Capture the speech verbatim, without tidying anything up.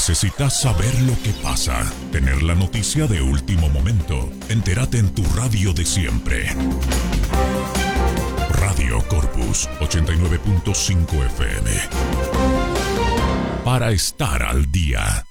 Necesitas saber lo que pasa, tener la noticia de último momento. Entérate en tu radio de siempre. Radio Corpus ochenta y nueve punto cinco F M. Para estar al día.